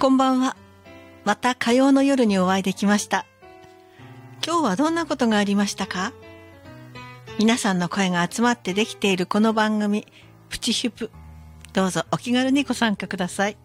こんばんは。また火曜の夜にお会いできました。今日はどんなことがありましたか？皆さんの声が集まってできているこの番組、プチヒュプ。どうぞお気軽にご参加ください。